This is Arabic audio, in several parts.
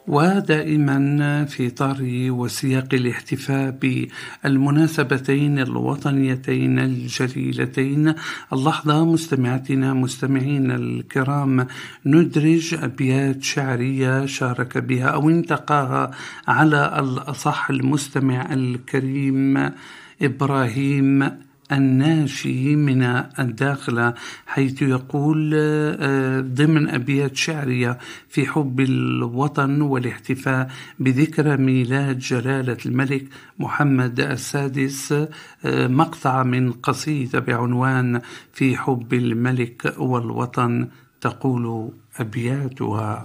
ودائما في إطار وسياق الاحتفاء بالمناسبتين الوطنيتين الجليلتين، اللحظة مستمعاتنا مستمعين الكرام ندرج أبيات شعرية شارك بها أو انتقاها على الأصح المستمع الكريم إبراهيم الناشي من الداخلة، حيث يقول ضمن أبيات شعرية في حب الوطن والاحتفاء بذكرى ميلاد جلالة الملك محمد السادس، مقطع من قصيدة بعنوان في حب الملك والوطن، تقول أبياتها: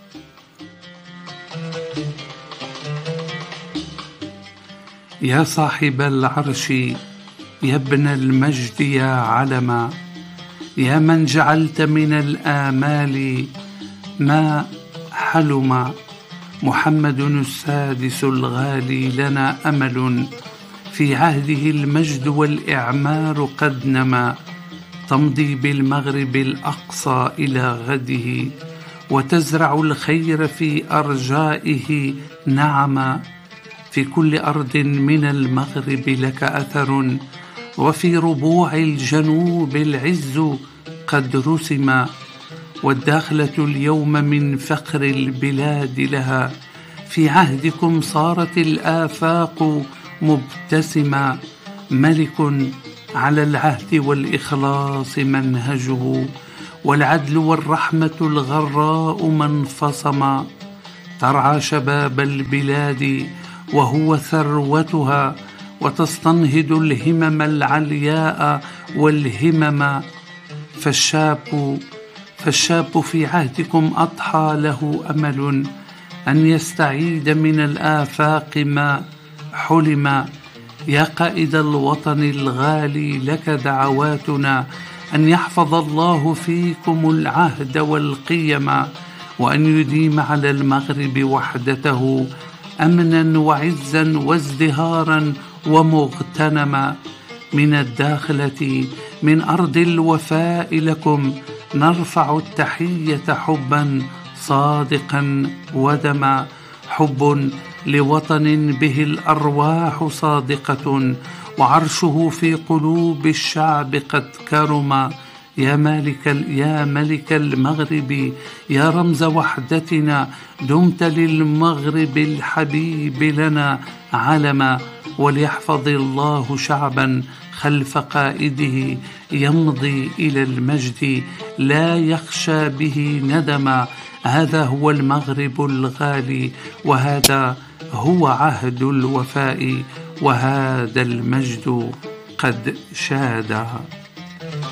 يا صاحب العرش يا ابن المجد يا علما، يا من جعلت من الآمال ما حلم، محمد السادس الغالي لنا أمل، في عهده المجد والإعمار قد نما، تمضي بالمغرب الأقصى إلى غده، وتزرع الخير في أرجائه نعما، في كل أرض من المغرب لك أثر، وفي ربوع الجنوب العز قد رسم، والداخلة اليوم من فخر البلاد لها، في عهدكم صارت الآفاق مبتسمة، ملك على العهد والإخلاص منهجه، والعدل والرحمة الغراء منفصما، ترعى شباب البلاد وهو ثروتها، وتستنهض الهمم العلياء والهمم، فالشاب في عهدكم أضحى له أمل أن يستعيد من الآفاق ما حلم، يا قائد الوطن الغالي لك دعواتنا، أن يحفظ الله فيكم العهد والقيم، وأن يديم على المغرب وحدته أمنا وعزا وازدهارا ومغتنما، من الداخلة من أرض الوفاء لكم نرفع التحية حبا صادقا ودما، حب لوطن به الأرواح صادقة، وعرشه في قلوب الشعب قد كرما، يا ملك المغرب يا رمز وحدتنا، دمت للمغرب الحبيب لنا علما، وليحفظ الله شعبا خلف قائده يمضي إلى المجد لا يخشى به ندما، هذا هو المغرب الغالي، وهذا هو عهد الوفاء، وهذا المجد قد شاد.